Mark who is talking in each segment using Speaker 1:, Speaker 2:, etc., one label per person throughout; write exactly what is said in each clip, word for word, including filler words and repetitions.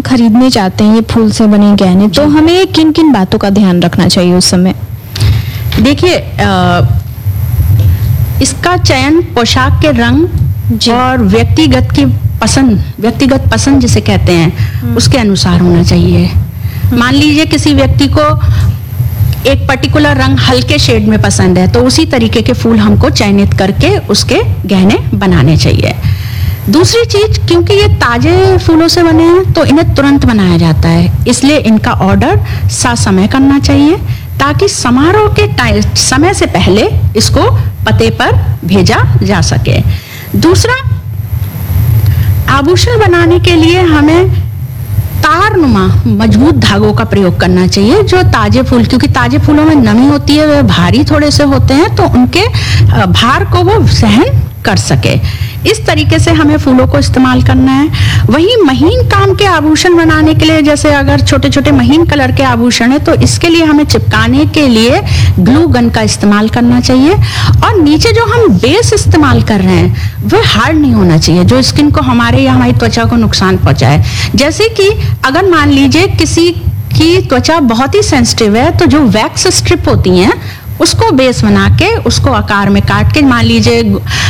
Speaker 1: खरीदने चाहते हैं ये फूल से बने गहने, तो हमें किन किन बातों का ध्यान रखना चाहिए उस समय?
Speaker 2: देखिए, इसका चयन पोशाक के रंग और व्यक्तिगत की पसंद व्यक्तिगत पसंद जिसे कहते हैं उसके अनुसार होना चाहिए। मान लीजिए किसी व्यक्ति को एक पर्टिकुलर रंग हल्के शेड में पसंद है, तो उसी तरीके के फूल हमको चयनित करके उसके गहने बनाने चाहिए। दूसरी चीज, क्योंकि ये ताजे फूलों से बने हैं तो इन्हें तुरंत बनाया जाता है, इसलिए इनका ऑर्डर ससमय करना चाहिए ताकि समारोह के समय से पहले इसको पते पर भेजा जा सके। दूसरा, आभूषण बनाने के लिए हमें तारनुमा मजबूत धागों का प्रयोग करना चाहिए, जो ताजे फूल, क्योंकि ताजे फूलों में नमी होती है, वे भारी थोड़े से होते हैं, तो उनके भार को वो सहन कर सके। इस तरीके से हमें फूलों को इस्तेमाल करना है। वहीं महीन काम के आभूषण बनाने के लिए, जैसे अगर छोटे छोटे महीन कलर के आभूषण है, तो इसके लिए हमें चिपकाने के लिए ग्लू गन का इस्तेमाल करना चाहिए। और नीचे जो हम बेस इस्तेमाल कर रहे हैं वह हार्ड नहीं होना चाहिए, जो स्किन को हमारे या हमारी त्वचा को नुकसान पहुंचाए। जैसे कि अगर मान लीजिए किसी की त्वचा बहुत ही सेंसिटिव है, तो जो वैक्स स्ट्रिप होती हैं उसको बेस बना के उसको आकार में काट के, मान लीजिए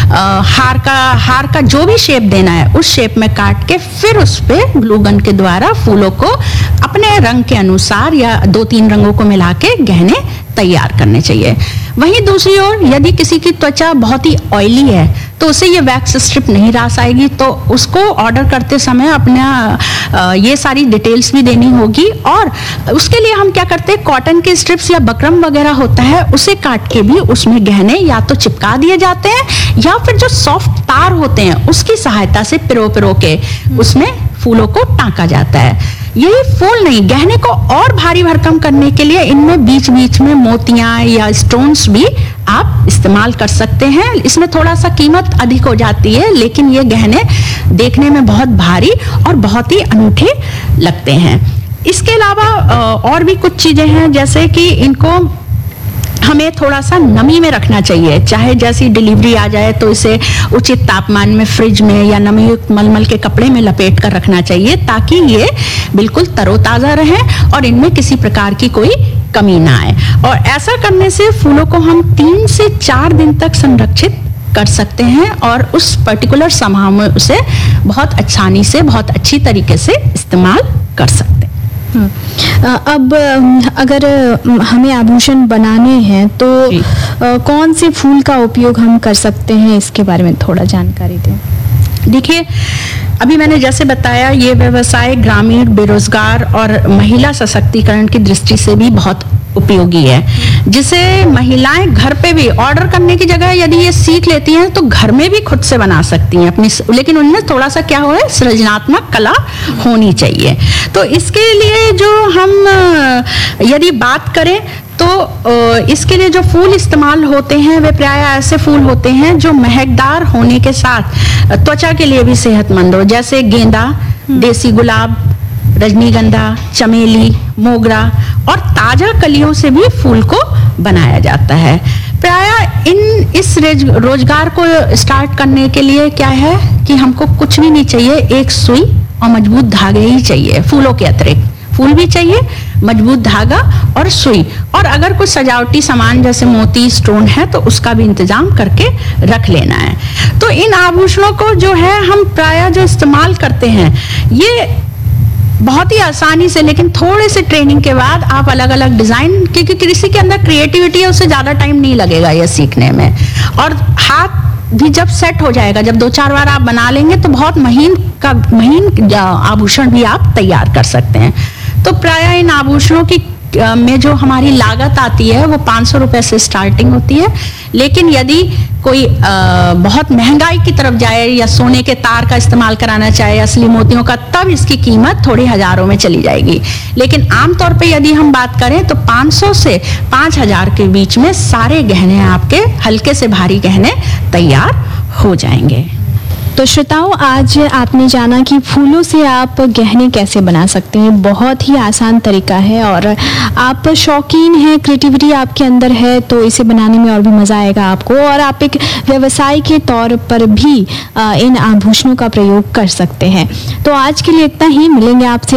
Speaker 2: हार का हार का जो भी शेप देना है उस शेप में काट के फिर उस पे ग्लू गन के द्वारा फूलों को अपने रंग के अनुसार या दो तीन रंगों को मिला के गहने तैयार करने चाहिए। वहीं दूसरी ओर यदि किसी की त्वचा बहुत ही ऑयली है तो उसे ये वैक्स स्ट्रिप नहीं रास आएगी, तो उसको ऑर्डर करते समय अपना ये सारी डिटेल्स भी देनी होगी। और उसके लिए हम क्या करते हैं, कॉटन के स्ट्रिप्स या बकरम वगैरह होता है उसे काट के भी उसमें गहने या तो चिपका दिए जाते हैं या फिर जो सॉफ्ट तार होते हैं उसकी सहायता से पिरो पिरो के उसमें फूलों को टांका जाता है। यही फूल नहीं, गहने को और भारी भरकम करने के लिए इनमें बीच बीच में मोतियां या स्टोन्स भी आप इस्तेमाल कर सकते हैं। इसमें थोड़ा सा कीमत अधिक हो जाती है, लेकिन ये गहने देखने में बहुत भारी और बहुत ही अनूठे लगते हैं। इसके अलावा और भी कुछ चीजें हैं, जैसे कि इनको हमें थोड़ा सा नमी में रखना चाहिए। चाहे जैसी डिलीवरी आ जाए तो इसे उचित तापमान में फ्रिज में या नमी युक्त मलमल के कपड़े में लपेट कर रखना चाहिए, ताकि ये बिल्कुल तरोताजा रहे और इनमें किसी प्रकार की कोई कमी ना आए। और ऐसा करने से फूलों को हम तीन से चार दिन तक संरक्षित कर सकते हैं और उस पर्टिकुलर समय में उसे बहुत आसानी से, बहुत अच्छी तरीके से इस्तेमाल कर सकते हैं।
Speaker 1: अब अगर हमें आभूषण बनाने हैं तो कौन से फूल का उपयोग हम कर सकते हैं, इसके बारे में थोड़ा जानकारी दें।
Speaker 2: देखिए, अभी मैंने जैसे बताया, ये व्यवसाय ग्रामीण, बेरोजगार और महिला सशक्तिकरण की दृष्टि से भी बहुत उपयोगी है, जिसे महिलाएं घर पे भी ऑर्डर करने की जगह यदि ये सीख लेती हैं तो घर में भी खुद से बना सकती हैं अपनी, लेकिन उनमें थोड़ा सा क्या हो, सृजनात्मक कला होनी चाहिए। तो इसके लिए जो हम यदि बात करें तो इसके लिए जो फूल इस्तेमाल होते हैं वे प्राय ऐसे फूल होते हैं जो महकदार होने के साथ त्वचा के लिए भी सेहतमंद हो, जैसे गेंदा, देसी गुलाब, रजनीगंधा, चमेली, मोगरा और ताजा कलियों से भी फूल को बनाया जाता है। प्राय इन इस रोजगार को स्टार्ट करने के लिए क्या है कि हमको कुछ भी नहीं चाहिए, एक सुई और मजबूत धागे ही चाहिए। फूलों के अतिरिक्त फूल भी चाहिए, मजबूत धागा और सुई, और अगर कुछ सजावटी सामान जैसे मोती, स्टोन है तो उसका भी इंतजाम करके रख लेना है। तो इन आभूषणों को जो है हम प्राय जो इस्तेमाल करते हैं ये बहुत ही आसानी से, लेकिन थोड़े से ट्रेनिंग के बाद आप अलग अलग डिजाइन, क्योंकि किसी के अंदर क्रिएटिविटी है उससे ज्यादा टाइम नहीं लगेगा ये सीखने में, और हाथ भी जब सेट हो जाएगा, जब दो चार बार आप बना लेंगे तो बहुत महीन का महीन आभूषण भी आप तैयार कर सकते हैं। तो प्राय इन आभूषणों की में जो हमारी लागत आती है वो पाँच सौ रुपए से स्टार्टिंग होती है, लेकिन यदि कोई आ, बहुत महंगाई की तरफ जाए या सोने के तार का इस्तेमाल कराना चाहे, असली मोतियों का, तब इसकी कीमत थोड़ी हजारों में चली जाएगी। लेकिन आमतौर पे यदि हम बात करें तो पाँच सौ से पाँच हज़ार के बीच में सारे गहने, आपके हल्के से भारी गहने तैयार हो जाएंगे।
Speaker 1: तो श्रोताओं, आज आपने जाना कि फूलों से आप गहने कैसे बना सकते हैं। बहुत ही आसान तरीका है और आप शौकीन हैं, क्रिएटिविटी आपके अंदर है तो इसे बनाने में और भी मज़ा आएगा आपको, और आप एक व्यवसाय के तौर पर भी इन आभूषणों का प्रयोग कर सकते हैं। तो आज के लिए इतना ही, मिलेंगे आपसे